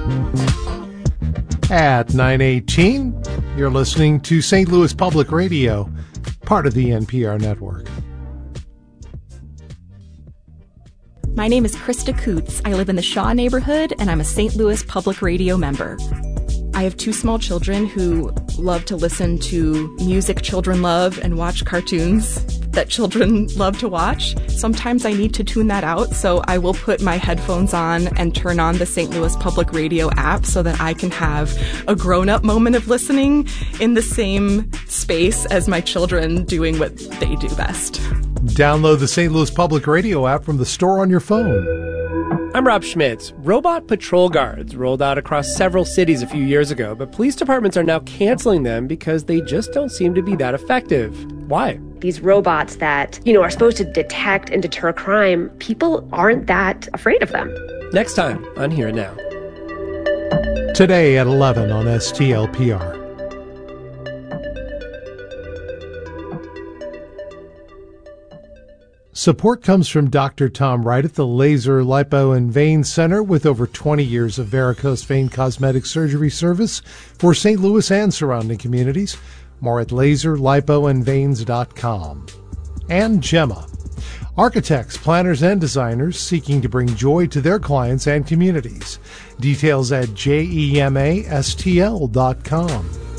At 9:18, you're listening to St. Louis Public Radio, part of the NPR network. My name is Krista Coots. I live in the Shaw neighborhood, and I'm a St. Louis Public Radio member. I have two small children who love to listen to music children love and watch cartoons that children love to watch. Sometimes I need to tune that out, so I will put my headphones on and turn on the St. Louis Public Radio app so that I can have a grown-up moment of listening in the same space as my children doing what they do best. Download the St. Louis Public Radio app from the store on your phone. I'm Rob Schmitz. Robot patrol guards rolled out across several cities a few years ago, but police departments are now canceling them because they just don't seem to be that effective. Why? These robots that, are supposed to detect and deter crime, people aren't that afraid of them. Next time on Here and Now. Today at 11 on STLPR. Support comes from Dr. Tom Wright at the Laser, Lipo, and Vein Center with over 20 years of varicose vein cosmetic surgery service for St. Louis and surrounding communities. More at laserlipoandveins.com. And Gemma, architects, planners, and designers seeking to bring joy to their clients and communities. Details at gemastl.com.